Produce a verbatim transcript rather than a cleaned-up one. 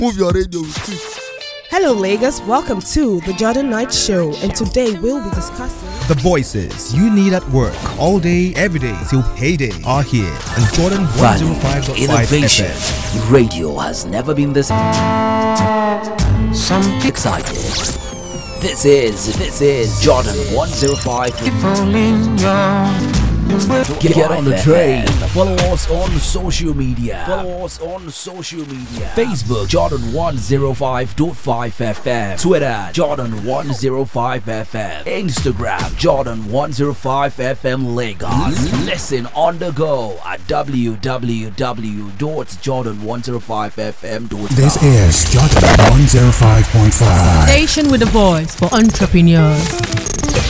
Move your radio with it. Hello Lagos, welcome to the Jordan Knight Show, and today we'll be discussing the voices you need at work all day, every day till payday are here on Jordan one oh five point five Innovation. F M. Radio has never been this some excited. This is this is Jordan one oh five. Get, get on the train. Follow us on social media. Follow us on social media. Facebook Jordan one oh five point five F M. Twitter Jordan one oh five F M. Instagram Jordan one oh five F M Lagos. Listen on the go at w w w dot jordan one oh five f m dot com. This is Jordan one oh five point five. Station with a voice for entrepreneurs.